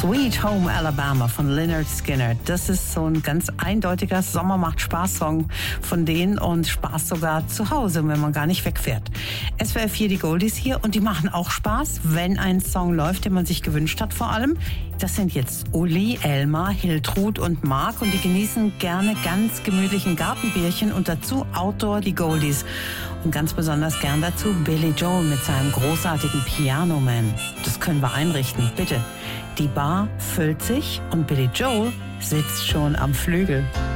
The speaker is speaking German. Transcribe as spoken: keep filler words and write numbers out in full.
Sweet Home Alabama von Lynyrd Skynyrd. Das ist so ein ganz eindeutiger Sommer-macht-Spaß-Song von denen und Spaß sogar zu Hause, wenn man gar nicht wegfährt. S W R vier, die Goldies hier, und die machen auch Spaß, wenn ein Song läuft, den man sich gewünscht hat vor allem. Das sind jetzt Uli, Elmar, Hiltrud und Marc und die genießen gerne ganz gemütlichen Gartenbierchen und dazu Outdoor, die Goldies. Und ganz besonders gern dazu Billy Joel mit seinem großartigen Piano Man. Das können wir einrichten, bitte. Die Bar füllt sich und Billy Joel sitzt schon am Flügel.